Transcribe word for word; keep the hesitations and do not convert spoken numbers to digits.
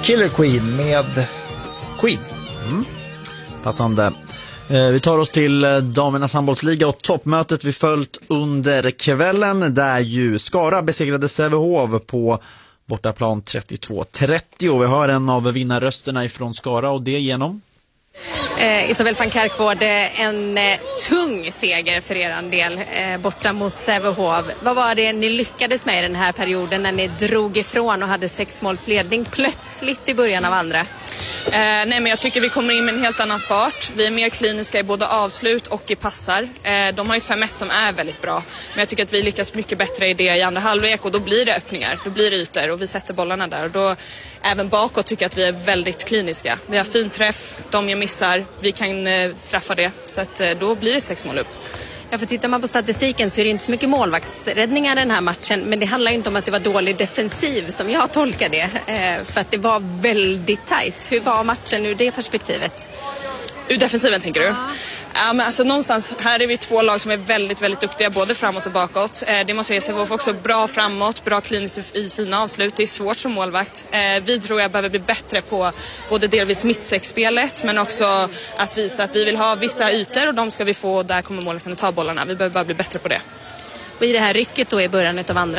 Killer Queen med Queen. Mm. Passande. Vi tar oss till damernas handbollsliga och toppmötet vi följt under kvällen där ju Skara besegrade Sävehof på bortaplan trettiotvå trettio. Vi hör en av vinnarrösterna ifrån Skara och det genom Eh, Isabel van Kerkvård, en eh, tung seger för er del eh, borta mot Sävehof. Vad var det ni lyckades med i den här perioden när ni drog ifrån och hade sexmålsledning plötsligt i början av andra? Eh, nej men jag tycker vi kommer in med en helt annan fart. Vi är mer kliniska i både avslut och i passar. Eh, de har ju ett fem ett som är väldigt bra. Men jag tycker att vi lyckas mycket bättre i det i andra halvlek och då blir det öppningar, då blir det ytor och vi sätter bollarna där. Och då även bakåt tycker jag att vi är väldigt kliniska. Vi har fin träff, de gör missar, vi kan eh, straffa det. Så att, eh, då blir det sex mål upp. Ja, för tittar man på statistiken så är det inte så mycket målvaktsräddningar den här matchen. Men det handlar inte om att det var dålig defensiv som jag tolkar det. Eh, för att det var väldigt tajt. Hur var matchen ur det perspektivet? Ur defensiven tänker du? Ja. Ja, men alltså någonstans, här är vi två lag som är väldigt, väldigt duktiga både framåt och bakåt. Eh, det måste jag säga, Sävehof också bra framåt, bra kliniskt i sina avslut. Det är svårt som målvakt. Eh, vi tror jag behöver bli bättre på både delvis mittsexspelet men också att visa att vi vill ha vissa ytor och de ska vi få och där kommer målvakten att ta bollarna. Vi behöver bara bli bättre på det. Och i det här rycket då i början av andra